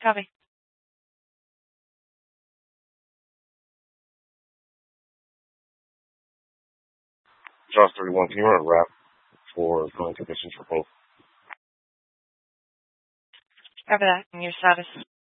Copy. Jaws 31, can you run a wrap for going conditions for both? Copy that. And your status.